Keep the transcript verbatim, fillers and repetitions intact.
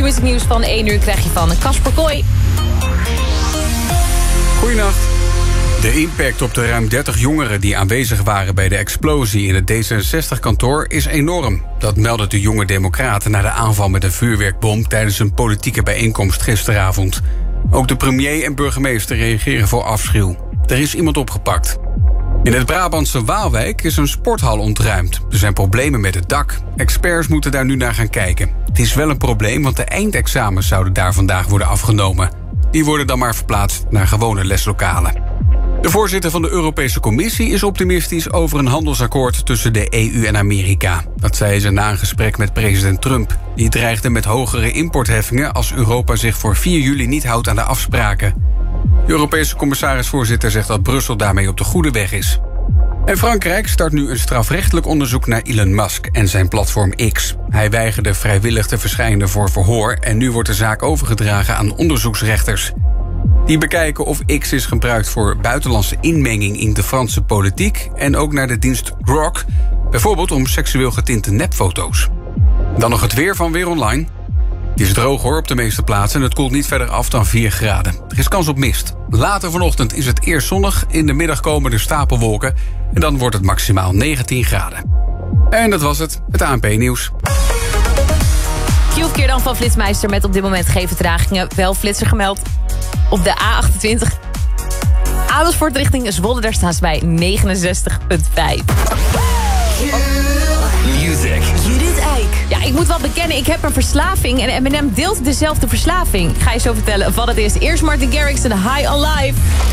Q-Music nieuws van één uur krijg je van Casper Kooi. Goeienacht. De impact op de ruim dertig jongeren die aanwezig waren bij de explosie in het D zesenzestig-kantoor is enorm. Dat meldden de Jonge Democraten na de aanval met een vuurwerkbom tijdens een politieke bijeenkomst gisteravond. Ook de premier en burgemeester reageren vol afschuw. Er is iemand opgepakt. In het Brabantse Waalwijk is een sporthal ontruimd. Er zijn problemen met het dak. Experts moeten daar nu naar gaan kijken. Het is wel een probleem, want de eindexamens zouden daar vandaag worden afgenomen. Die worden dan maar verplaatst naar gewone leslokalen. De voorzitter van de Europese Commissie is optimistisch over een handelsakkoord tussen de E U en Amerika. Dat zei ze na een gesprek met president Trump. Die dreigde met hogere importheffingen als Europa zich voor vier juli niet houdt aan de afspraken. De Europese commissaris-voorzitter zegt dat Brussel daarmee op de goede weg is. En Frankrijk start nu een strafrechtelijk onderzoek naar Elon Musk en zijn platform X. Hij weigerde vrijwillig te verschijnen voor verhoor en nu wordt de zaak overgedragen aan onderzoeksrechters. Die bekijken of X is gebruikt voor buitenlandse inmenging in de Franse politiek en ook naar de dienst Grok, bijvoorbeeld om seksueel getinte nepfoto's. Dan nog het weer van Weer Online. Het is droog hoor op de meeste plaatsen en het koelt niet verder af dan vier graden. Er is kans op mist. Later vanochtend is het eerst zonnig, in de middag komen er stapelwolken en dan wordt het maximaal negentien graden. En dat was het, het A N P-nieuws. Q-verkeer dan van Flitsmeister met op dit moment geen vertragingen. Wel flitser gemeld op de A achtentwintig. Amersfoort richting Zwolle, daar staan ze bij negenenzestig komma vijf. Music. Judith Eyck. Ja, ik moet wel bekennen, ik heb een verslaving en Eminem deelt dezelfde verslaving. Ik ga je zo vertellen wat het is. Eerst Martin Garrix en High on Life.